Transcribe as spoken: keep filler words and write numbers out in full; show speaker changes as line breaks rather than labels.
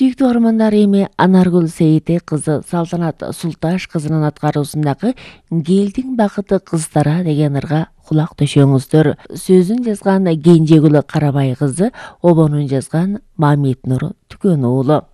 Сүйүктүү угармандар, эми Анаргүл Сейите кызы Салтанат Султаш кызынын аткаруусундагы «Келдиң бакыты кыздара» деген ырга кулак төшөңүздөр. Сөзүн жазган Кенжегүл Карабай кызы, обонун жазган Мамит Нур Түкөн уулу.